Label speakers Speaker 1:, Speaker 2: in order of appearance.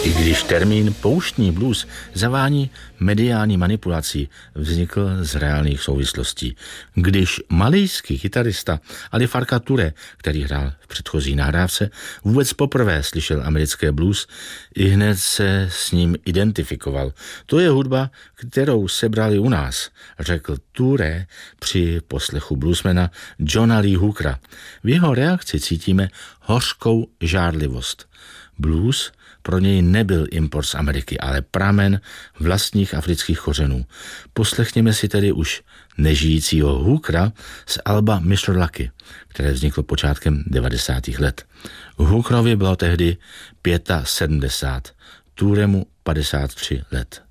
Speaker 1: I když termín pouštní blues zavání mediální manipulací, vznikl z reálných souvislostí. Když malijský kytarista Ali Farka Touré, který hrál v předchozí nahrávce, vůbec poprvé slyšel americké blues, ihned se s ním identifikoval. To je hudba, kterou sebrali u nás, řekl Touré při poslechu bluesmana Johna Lee Hookera. V jeho reakci cítíme hořkou žárlivost. Blues pro něj nebyl import z Ameriky, ale pramen vlastních afrických kořenů. Poslechněme si tedy už nežijícího Hookera z alba Mr. Lucky, které vzniklo počátkem 90. let. Hookerovi bylo tehdy 75, Tourému 53 let.